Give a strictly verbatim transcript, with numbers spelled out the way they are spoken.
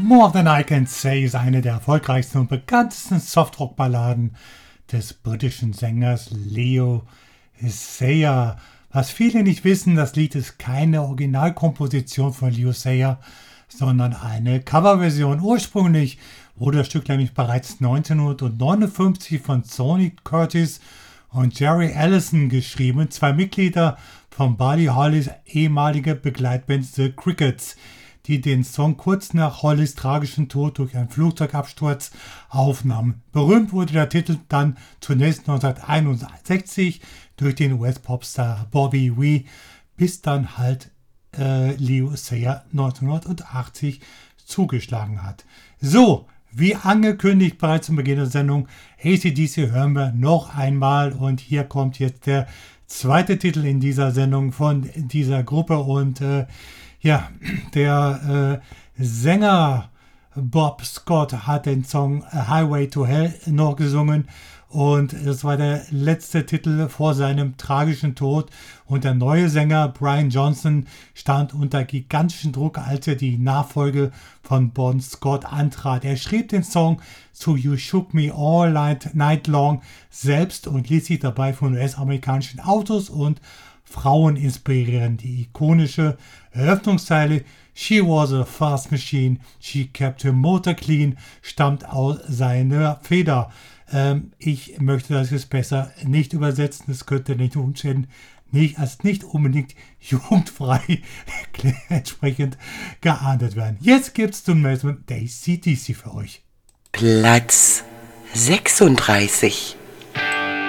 More Than I Can Say ist eine der erfolgreichsten und bekanntesten Softrock-Balladen des britischen Sängers Leo Sayer. Was viele nicht wissen, das Lied ist keine Originalkomposition von Leo Sayer, sondern eine Coverversion. Ursprünglich wurde das Stück nämlich bereits neunzehnhundertneunundfünfzig von Sonny Curtis und Jerry Allison geschrieben, zwei Mitglieder von Buddy Hollys ehemaliger Begleitband The Crickets, die den Song kurz nach Hollys tragischem Tod durch einen Flugzeugabsturz aufnahmen. Berühmt wurde der Titel dann zunächst neunzehnhunderteinundsechzig durch den U S-Popstar Bobby Wee, bis dann halt äh, Leo Sayer neunzehnhundertachtzig zugeschlagen hat. So, wie angekündigt bereits zum Beginn der Sendung, A C D C hören wir noch einmal und hier kommt jetzt der zweite Titel in dieser Sendung von dieser Gruppe und äh, ja, der äh, Sänger Bob Scott hat den Song Highway to Hell noch gesungen und das war der letzte Titel vor seinem tragischen Tod und der neue Sänger Brian Johnson stand unter gigantischem Druck, als er die Nachfolge von Bon Scott antrat. Er schrieb den Song zu You Shook Me All Night Long selbst und ließ sich dabei von U S-amerikanischen Autos und Frauen inspirieren. Die ikonische Eröffnungszeile She was a fast machine, she kept her motor clean stammt aus seiner Feder. Ähm, ich möchte das jetzt besser nicht übersetzen, das könnte nicht umständen, nicht als nicht unbedingt jugendfrei entsprechend geahndet werden. Jetzt gibt's zum nächsten A C D C für euch. Platz sechsunddreißig.